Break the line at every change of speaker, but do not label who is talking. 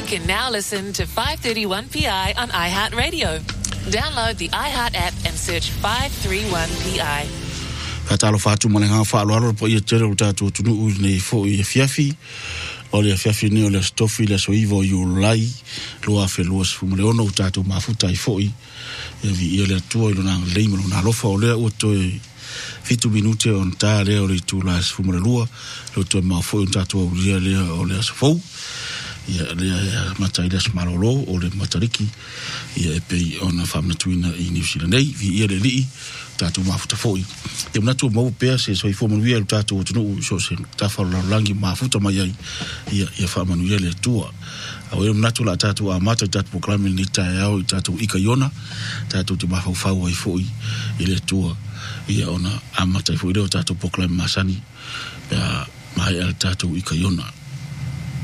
can now listen to 531PI on iHeartRadio. Download the iHeart app and search 531PI.
Atalo fatu malenga fa'alo po ia tere utatu tunu nei fo ia fiafi ole fiafi ni ole stofi le soivo yulai lo afelo sfumule ono utatu mafuta i foi ia vi ile tuo ile na leimo na lofa ole o to fitu minute on tare ole tu la sfumule lua lo to ma foi utatu o le ole sfo ia le mataila smalolo ole matariki ia pe ona famna tuina i New Zealand nei vi ile li tatu mafuta foi te mnatu mo pe se so ifo manuia tatu tunu so se tafa la langi mafuta mai ia fa manuia le tua au mnatu la tatu a mata tatu proclaim ni tayao tatu ikayona tatu te mafufa wa foi ile tua ia ona amata foi tatu proclaim masani ya mai tatu ikayona